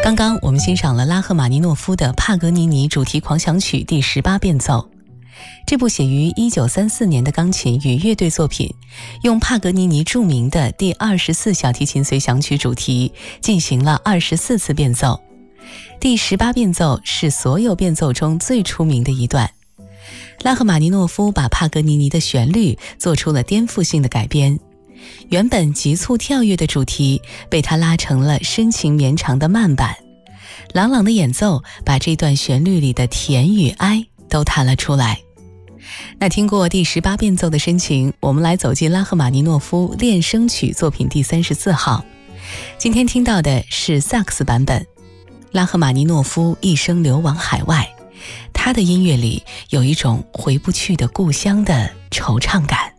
刚刚我们欣赏了拉赫玛尼诺夫的帕格尼尼主题狂想曲第18变奏。这部写于1934年的钢琴与乐队作品，用帕格尼尼著名的第24小提琴随想曲主题进行了24次变奏。第18变奏是所有变奏中最出名的一段。拉赫玛尼诺夫把帕格尼尼的旋律做出了颠覆性的改编，原本急促跳跃的主题被他拉成了深情绵长的慢板，朗朗的演奏把这段旋律里的甜与哀都弹了出来。那听过第18变奏的深情，我们来走进拉赫玛尼诺夫恋声曲作品第34号。今天听到的是萨克斯版本。拉赫玛尼诺夫一生流亡海外，他的音乐里有一种回不去的故乡的惆怅感。